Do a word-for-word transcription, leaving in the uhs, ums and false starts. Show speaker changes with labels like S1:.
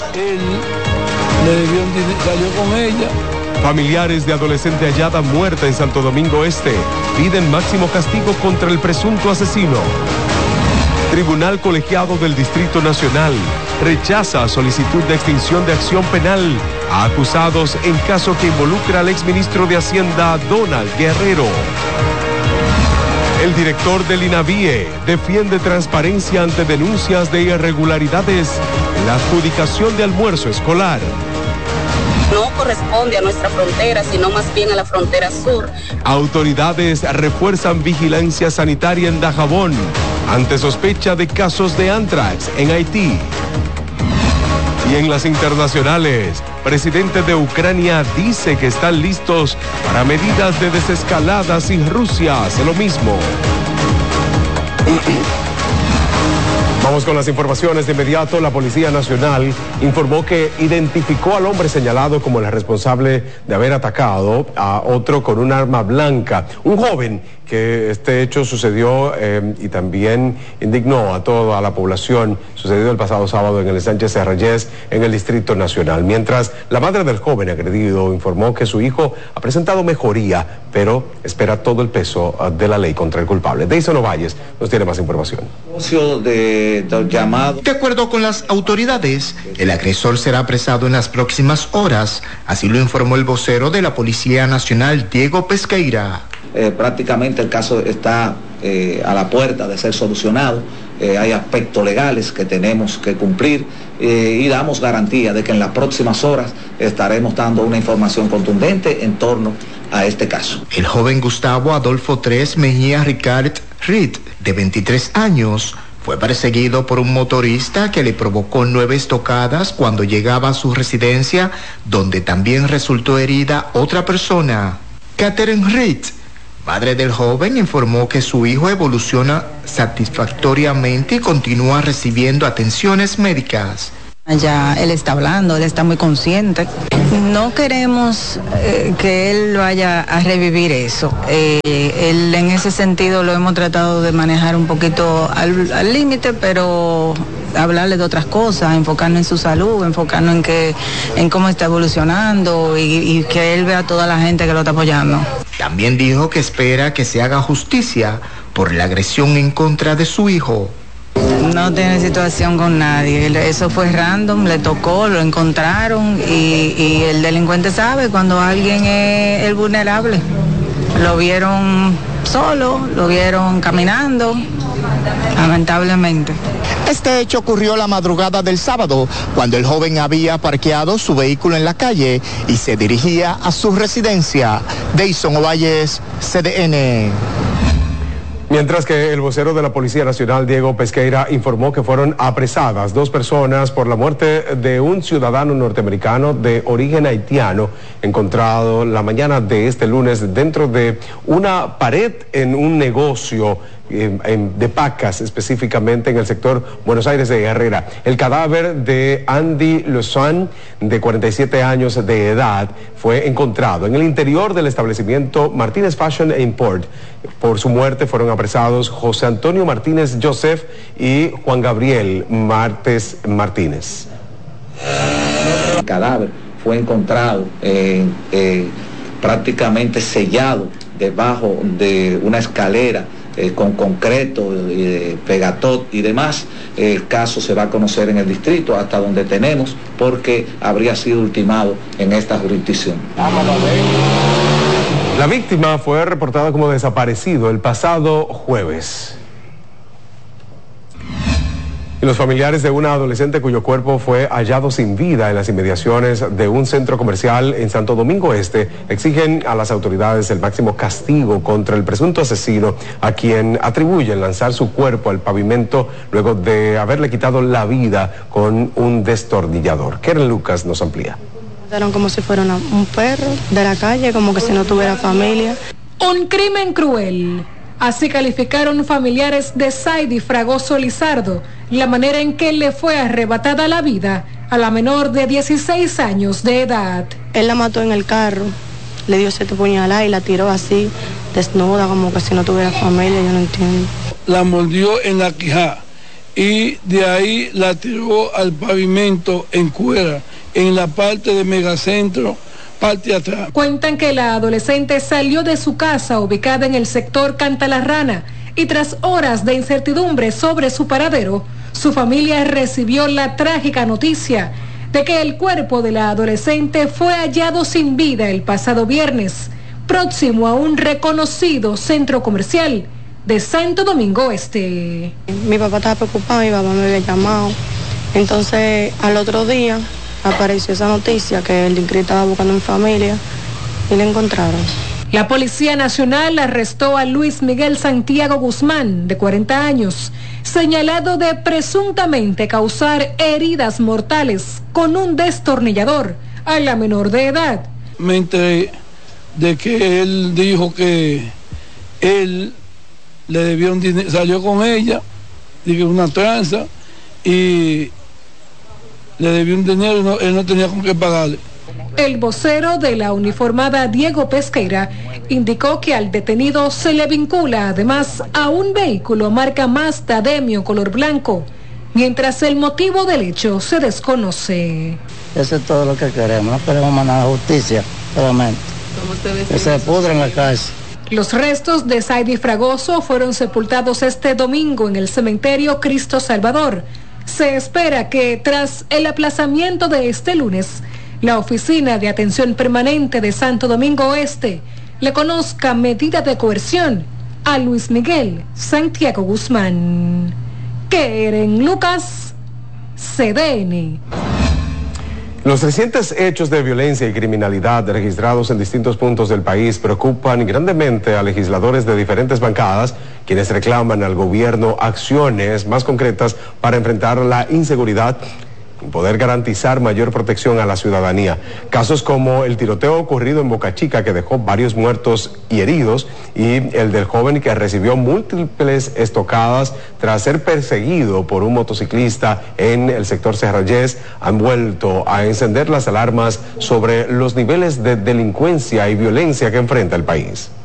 S1: Él le debió un dinero, salió con ella.
S2: Familiares de adolescente hallada muerta en Santo Domingo Este piden máximo castigo contra el presunto asesino. Tribunal Colegiado del Distrito Nacional rechaza solicitud de extinción de acción penal a acusados en caso que involucra al exministro de Hacienda Donald Guerrero. El director del INAVIE defiende transparencia ante denuncias de irregularidades en la adjudicación de almuerzo escolar.
S3: No corresponde a nuestra frontera, sino más bien a la frontera sur.
S2: Autoridades refuerzan vigilancia sanitaria en Dajabón ante sospecha de casos de anthrax en Haití. Y en las internacionales, presidente de Ucrania dice que están listos para medidas de desescalada si Rusia hace lo mismo. Vamos con las informaciones de inmediato. La Policía Nacional informó que identificó al hombre señalado como el responsable de haber atacado a otro con un arma blanca. Un joven que este hecho sucedió eh, y también indignó a toda la población. Sucedió el pasado sábado en el Sánchez Serrayes, en el Distrito Nacional. Mientras la madre del joven agredido informó que su hijo ha presentado mejoría, pero espera todo el peso uh, de la ley contra el culpable. Deison Ovalles nos tiene más información.
S4: De, de, llamado.
S5: De acuerdo con las autoridades, el agresor será apresado en las próximas horas. Así lo informó el vocero de la Policía Nacional, Diego Pesqueira.
S4: Eh, prácticamente el caso está eh, a la puerta de ser solucionado. Eh, hay aspectos legales que tenemos que cumplir eh, y damos garantía de que en las próximas horas estaremos dando una información contundente en torno a este caso.
S5: El joven Gustavo Adolfo tres Mejía Ricard Reed, de veintitrés años, fue perseguido por un motorista que le provocó nueve estocadas cuando llegaba a su residencia, donde también resultó herida otra persona. Catherine Reed, madre del joven, informó que su hijo evoluciona satisfactoriamente y continúa recibiendo atenciones médicas.
S6: Ya él está hablando, él está muy consciente. No queremos eh, que él vaya a revivir eso. Eh, él, en ese sentido lo hemos tratado de manejar un poquito al límite, pero hablarle de otras cosas, enfocarnos en su salud, enfocarnos en que, en cómo está evolucionando y, y que él vea a toda la gente que lo está apoyando.
S5: También dijo que espera que se haga justicia por la agresión en contra de su hijo.
S6: No tiene situación con nadie, eso fue random, le tocó, lo encontraron y, y el delincuente sabe cuando alguien es el vulnerable. Lo vieron solo, lo vieron caminando, lamentablemente.
S5: Este hecho ocurrió la madrugada del sábado, cuando el joven había parqueado su vehículo en la calle y se dirigía a su residencia. Deison Ovalles, C D N.
S2: Mientras que el vocero de la Policía Nacional, Diego Pesqueira, informó que fueron apresadas dos personas por la muerte de un ciudadano norteamericano de origen haitiano, encontrado la mañana de este lunes dentro de una pared en un negocio de Pacas, específicamente en el sector Buenos Aires de Herrera. El cadáver de Andy Lozán, de cuarenta y siete años de edad, fue encontrado en el interior del establecimiento Martínez Fashion Import. Por su muerte fueron apresados José Antonio Martínez Joseph y Juan Gabriel Martes Martínez.
S4: El cadáver fue encontrado eh, eh, prácticamente sellado debajo de una escalera Eh, con concreto, eh, pegatot y demás. El caso se va a conocer en el distrito hasta donde tenemos, porque habría sido ultimado en esta jurisdicción.
S2: La víctima fue reportada como desaparecido el pasado jueves. Y los familiares de una adolescente cuyo cuerpo fue hallado sin vida en las inmediaciones de un centro comercial en Santo Domingo Este exigen a las autoridades el máximo castigo contra el presunto asesino, a quien atribuyen lanzar su cuerpo al pavimento luego de haberle quitado la vida con un destornillador. Keren Lucas nos amplía.
S7: Eran como si fuera una, un perro de la calle, como que si no tuviera familia.
S8: Un crimen cruel. Así calificaron familiares de Saidi Fragoso Lizardo la manera en que le fue arrebatada la vida a la menor de dieciséis años de edad.
S7: Él la mató en el carro, le dio siete puñaladas y la tiró así, desnuda, como que si no tuviera familia, yo no entiendo.
S1: La mordió en la quijada y de ahí la tiró al pavimento en Cuera, en la parte de Megacentro, parte atrás.
S8: Cuentan que la adolescente salió de su casa ubicada en el sector Canta la Rana y tras horas de incertidumbre sobre su paradero, su familia recibió la trágica noticia de que el cuerpo de la adolescente fue hallado sin vida el pasado viernes, próximo a un reconocido centro comercial de Santo Domingo Este.
S7: Mi papá estaba preocupado, mi papá me había llamado. Entonces, al otro día apareció esa noticia que el DICRI estaba buscando a mi familia y la encontraron.
S8: La Policía Nacional arrestó a Luis Miguel Santiago Guzmán, de cuarenta años, señalado de presuntamente causar heridas mortales con un destornillador a la menor de edad.
S1: Me enteré de que él dijo que él le debió un dinero, salió con ella, dije una tranza, y le debió un dinero y no, él no tenía con qué pagarle.
S8: El vocero de la uniformada Diego Pesqueira indicó que al detenido se le vincula además a un vehículo marca Mazda Demio color blanco, mientras el motivo del hecho se desconoce.
S9: Eso es todo lo que queremos, no queremos más nada, justicia, solamente. Que se pudra en la cárcel.
S8: Los restos de Saidi Fragoso fueron sepultados este domingo en el cementerio Cristo Salvador. Se espera que tras el aplazamiento de este lunes, la Oficina de Atención Permanente de Santo Domingo Este le conozca medida de coerción a Luis Miguel Santiago Guzmán. Keren Lucas, C D N.
S2: Los recientes hechos de violencia y criminalidad registrados en distintos puntos del país preocupan grandemente a legisladores de diferentes bancadas, quienes reclaman al gobierno acciones más concretas para enfrentar la inseguridad y poder garantizar mayor protección a la ciudadanía. Casos como el tiroteo ocurrido en Boca Chica, que dejó varios muertos y heridos, y el del joven que recibió múltiples estocadas tras ser perseguido por un motociclista en el sector Serrayés, han vuelto a encender las alarmas sobre los niveles de delincuencia y violencia que enfrenta el país.